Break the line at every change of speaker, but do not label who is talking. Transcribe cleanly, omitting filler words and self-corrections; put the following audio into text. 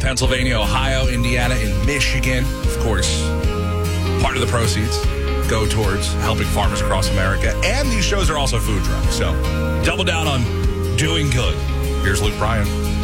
Pennsylvania, Ohio, Indiana, and Michigan. Of course, part of the proceeds go towards helping farmers across America. And these shows are also food trucks. So double down on doing good. Here's Luke Bryan.